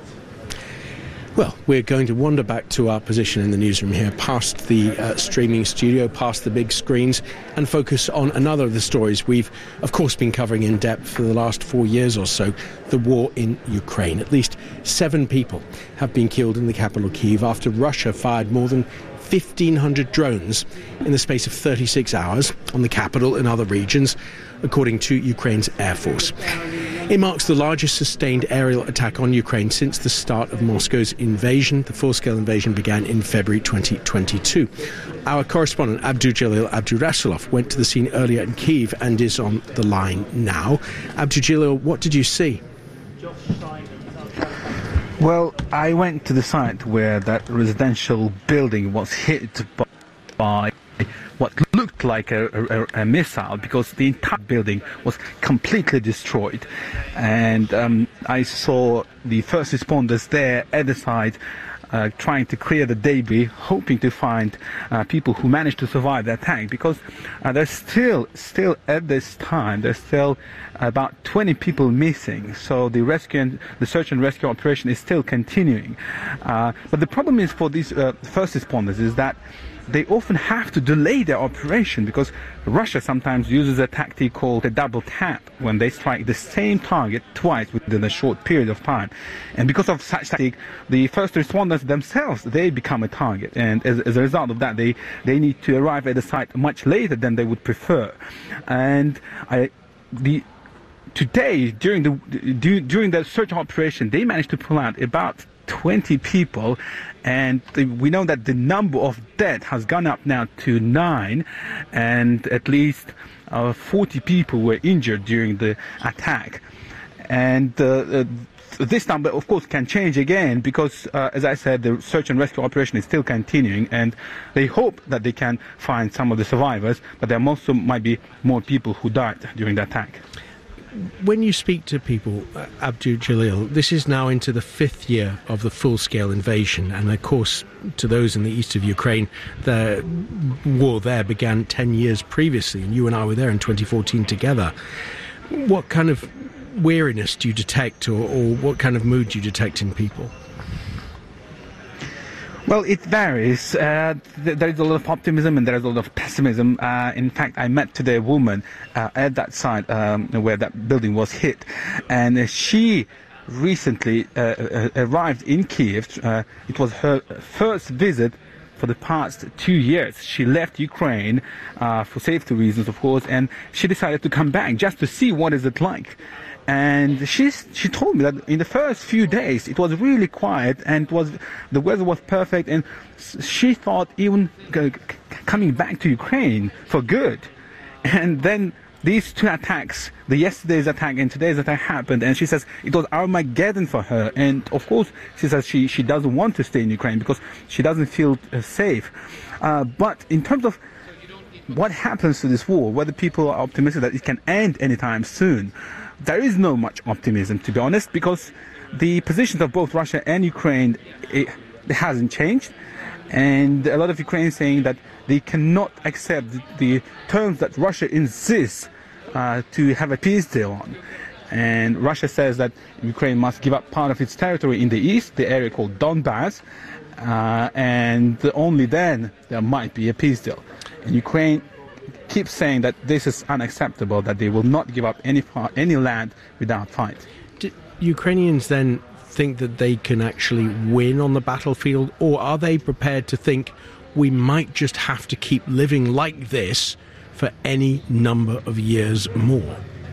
Speaker 1: Well, we're going to wander back to our position in the newsroom here, past the uh, streaming studio, past the big screens, and focus on another of the stories we've, of course, been covering in depth for the last four years or so, the war in Ukraine. At least seven people have been killed in the capital, Kyiv, after Russia fired more than fifteen hundred drones in the space of thirty-six hours on the capital and other regions, according to Ukraine's Air Force. It marks the largest sustained aerial attack on Ukraine since the start of Moscow's invasion. The full-scale invasion began in February twenty twenty-two. Our correspondent Abdujalil Abdurasulov went to the scene earlier in Kyiv and is on the line now. Abdujalil, what did you see?
Speaker 17: Well, I went to the site where that residential building was hit by what looked like a, a, a missile, because the entire building was completely destroyed. And um, I saw the first responders there at the site uh, trying to clear the debris, hoping to find uh, people who managed to survive the attack, because uh, there's still, still at this time, there's still about twenty people missing. So the rescue and the search and rescue operation is still continuing. Uh, but the problem is for these uh, first responders is that they often have to delay their operation, because Russia sometimes uses a tactic called a double tap, when they strike the same target twice within a short period of time. And because of such tactic, the first responders themselves, they become a target. And as, as a result of that, they, they need to arrive at the site much later than they would prefer. And I, the today, during the during the search operation, they managed to pull out about twenty people, and we know that the number of dead has gone up now to nine, and at least uh, forty people were injured during the attack. And uh, uh, this number, of course, can change again, because, uh, as I said, the search and rescue operation is still continuing, and they hope that they can find some of the survivors, but there also might be more people who died during the attack.
Speaker 1: When you speak to people, uh, Abdul Jalil, this is now into the fifth year of the full-scale invasion, and of course, to those in the east of Ukraine, the war there began ten years previously, and you and I were there in twenty fourteen together. What kind of weariness do you detect, or, or what kind of mood do you detect in people?
Speaker 17: Well, it varies. Uh, th- there is a lot of optimism and there is a lot of pessimism. Uh, in fact, I met today a woman uh, at that site um, where that building was hit, and uh, she recently uh, uh, arrived in Kiev. Uh, it was her first visit for the past two years. She left Ukraine uh, for safety reasons, of course, and she decided to come back just to see what is it like. And she she told me that in the first few days it was really quiet, and it was the weather was perfect, and she thought even g- coming back to Ukraine for good. And then these two attacks, the yesterday's attack and today's attack, happened, and she says it was Armageddon for her. And of course, she says she, she doesn't want to stay in Ukraine because she doesn't feel uh, safe. Uh, but in terms of what happens to this war, whether people are optimistic that it can end anytime soon, there is no much optimism, to be honest, because the positions of both Russia and Ukraine, it, it hasn't changed. And a lot of Ukrainians saying that they cannot accept the terms that Russia insists uh, to have a peace deal on. And Russia says that Ukraine must give up part of its territory in the east, the area called Donbass, uh, and only then there might be a peace deal. And Ukraine keeps saying that this is unacceptable, that they will not give up any any land without fight.
Speaker 1: Do Ukrainians then think that they can actually win on the battlefield, or are they prepared to think we might just have to keep living like this for any number of years more?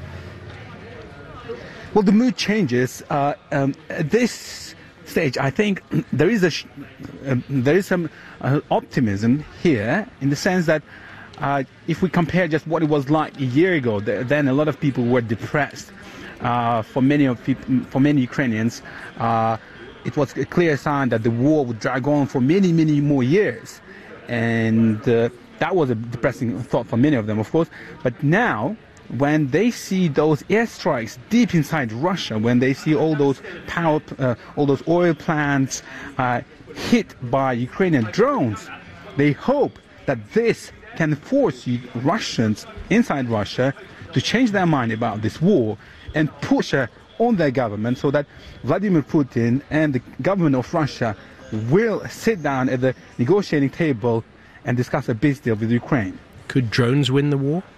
Speaker 17: Well, the mood changes. Uh, um, at this stage, I think there is a sh- uh, there is some uh, optimism here, in the sense that Uh, if we compare just what it was like a year ago, th- then a lot of people were depressed. Uh, for many of people, for many Ukrainians, uh, it was a clear sign that the war would drag on for many, many more years, and uh, that was a depressing thought for many of them, of course. But now, when they see those airstrikes deep inside Russia, when they see all those power, uh, all those oil plants uh, hit by Ukrainian drones, they hope that this can force Russians inside Russia to change their mind about this war and push on their government, so that Vladimir Putin and the government of Russia will sit down at the negotiating table and discuss a peace deal with Ukraine.
Speaker 1: Could drones win the war?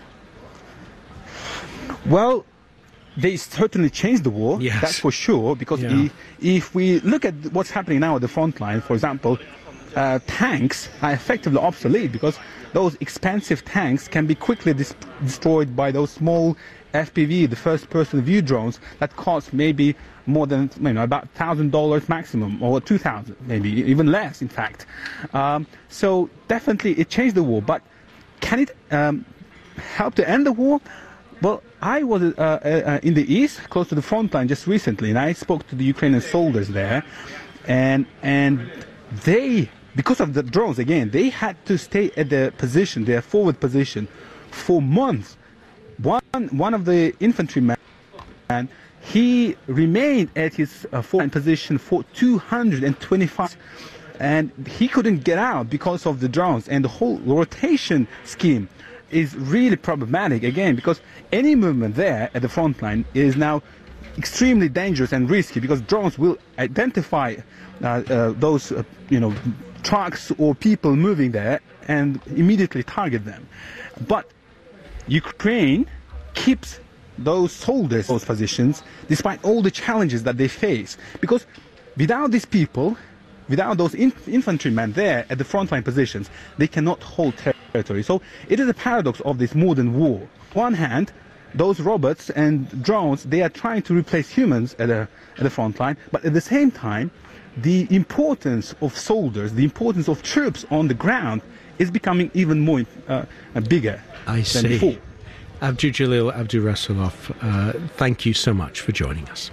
Speaker 17: Well, they certainly changed the war,
Speaker 1: yes.
Speaker 17: That's for sure, because
Speaker 1: yeah.
Speaker 17: if, if we look at what's happening now at the front line, for example, uh, tanks are effectively obsolete, because those expensive tanks can be quickly dis- destroyed by those small F P V, the first-person view drones, that cost maybe more than, you know, about one thousand dollars maximum, or two thousand dollars, maybe even less, in fact. Um, so definitely it changed the war, but can it um, help to end the war? Well, I was uh, uh, in the east, close to the front line, just recently, and I spoke to the Ukrainian soldiers there, and and they, because of the drones, again, they had to stay at their position, their forward position, for months. One one of the infantrymen, he remained at his uh, frontline position for two hundred twenty-five, and he couldn't get out because of the drones. And the whole rotation scheme is really problematic again, because any movement there at the front line is now extremely dangerous and risky, because drones will identify uh, uh, those uh, you know trucks or people moving there and immediately target them. But Ukraine keeps those soldiers those positions despite all the challenges that they face, because without these people, without those inf- infantrymen there at the frontline positions, they cannot hold territory. So it is a paradox of this modern war. On one hand, those robots and drones, they are trying to replace humans at, a, at the front line, but at the same time, the importance of soldiers, the importance of troops on the ground is becoming even more uh, bigger
Speaker 1: I
Speaker 17: than
Speaker 1: see.
Speaker 17: before.
Speaker 1: Abdul Jalil Abdurasulov, uh, thank you so much for joining us.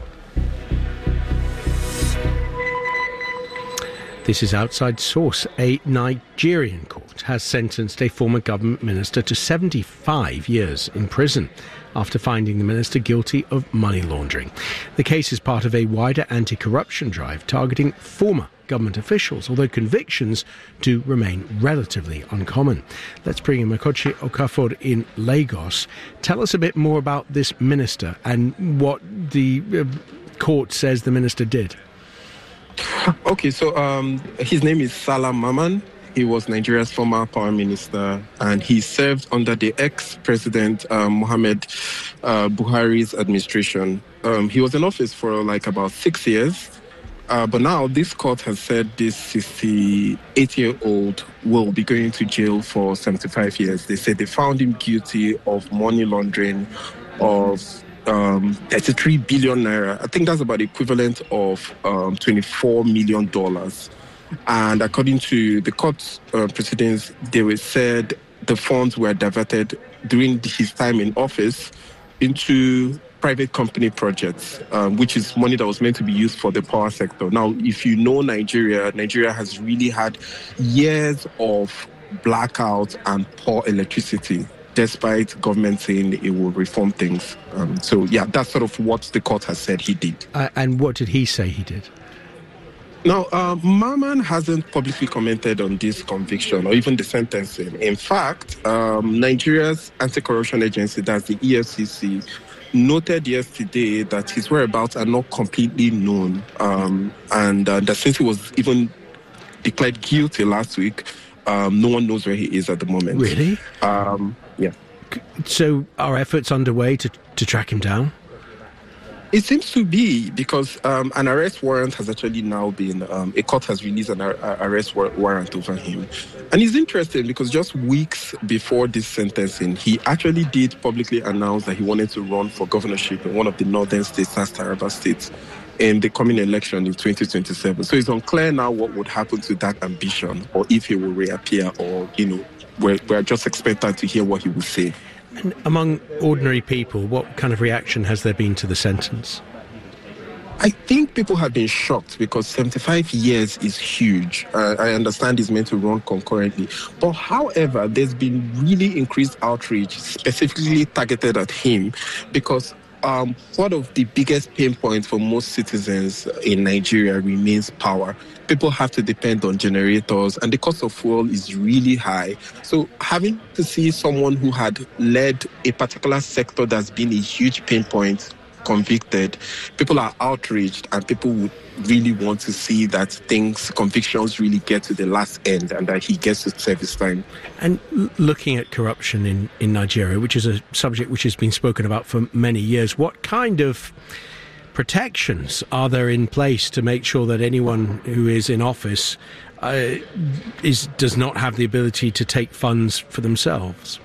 Speaker 1: This is Outside Source. A Nigerian court has sentenced a former government minister to seventy-five years in prison after finding the minister guilty of money laundering. The case is part of a wider anti-corruption drive targeting former government officials, although convictions do remain relatively uncommon. Let's bring in Makochi Okafor in Lagos. Tell us a bit more about this minister and what the uh, court says the minister did.
Speaker 18: Okay, so um, his name is Salah Maman. He was Nigeria's former power minister, and he served under the ex-president um, Muhammad uh, Buhari's administration. Um, he was in office for like about six years, uh, but now this court has said this sixty-eight-year-old will be going to jail for seventy-five years. They said they found him guilty of money laundering of Um, thirty-three billion naira. I think that's about the equivalent of um, twenty-four million dollars. And according to the court uh, proceedings, they were said the funds were diverted during his time in office into private company projects, um, which is money that was meant to be used for the power sector. Now, if you know Nigeria, Nigeria has really had years of blackouts and poor electricity, despite government saying it will reform things. Um, so, yeah, that's sort of what the court has said he did.
Speaker 1: Uh, and what did he say he did?
Speaker 18: Now, uh, Maman hasn't publicly commented on this conviction or even the sentencing. In fact, um, Nigeria's anti-corruption agency, that's the E F C C, noted yesterday that his whereabouts are not completely known, um, and uh, that since he was even declared guilty last week, um, no one knows where he is at the moment.
Speaker 1: Really?
Speaker 18: Um, yeah.
Speaker 1: So are efforts underway to, to track him down?
Speaker 18: It seems to be, because um, an arrest warrant has actually now been, um, a court has released an ar- arrest war- warrant over him. And it's interesting because just weeks before this sentencing, he actually did publicly announce that he wanted to run for governorship in one of the northern states, that's Taraba State, in the coming election in twenty twenty-seven. So it's unclear now what would happen to that ambition, or if he will reappear, or, you know, we're, we're just expected to hear what he will say.
Speaker 1: And among ordinary people, what kind of reaction has there been to the sentence?
Speaker 18: I think people have been shocked because seventy-five years is huge. Uh, I understand he's meant to run concurrently. But however, there's been really increased outreach specifically targeted at him because um, one of the biggest pain points for most citizens in Nigeria remains power. People have to depend on generators, and the cost of fuel is really high. So having to see someone who had led a particular sector that's been a huge pain point convicted, people are outraged, and people would really want to see that things, convictions really get to the last end and that he gets to service time.
Speaker 1: And l- looking at corruption in, in Nigeria, which is a subject which has been spoken about for many years, what kind of protections are there in place to make sure that anyone who is in office uh, is does not have the ability to take funds for themselves?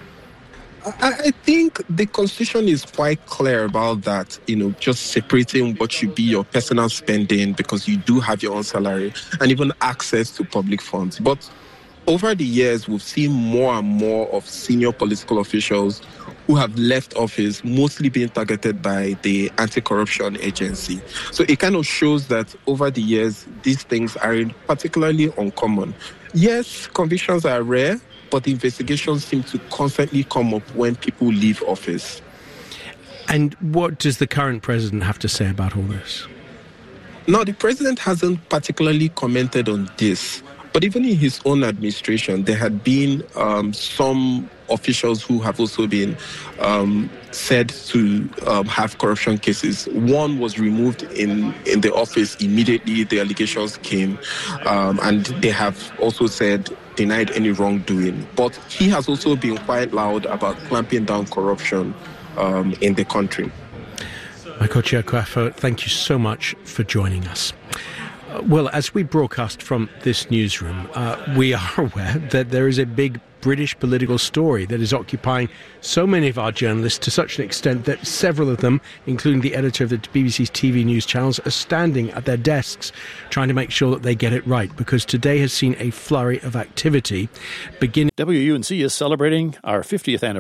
Speaker 18: I, I think the Constitution is quite clear about that, you know, just separating what should be your personal spending because you do have your own salary and even access to public funds. But over the years, we've seen more and more of senior political officials who have left office, mostly being targeted by the anti-corruption agency. So it kind of shows that over the years, these things aren't particularly uncommon. Yes, convictions are rare, but the investigations seem to constantly come up when people leave office.
Speaker 1: And what does the current president have to say about all this?
Speaker 18: Now, the president hasn't particularly commented on this, but even in his own administration, there had been um, some officials who have also been um, said to um, have corruption cases. One was removed in, in the office immediately the allegations came, um, and they have also said denied any wrongdoing. But he has also been quite loud about clamping down corruption um, in the country.
Speaker 1: Michael Chiakwafo, thank you so much for joining us. Uh, well, as we broadcast from this newsroom, uh, we are aware that there is a big British political story that is occupying so many of our journalists to such an extent that several of them, including the editor of the B B C's T V news channels, are standing at their desks trying to make sure that they get it right, because today has seen a flurry of activity beginning.
Speaker 19: W U N C is celebrating our fiftieth anniversary.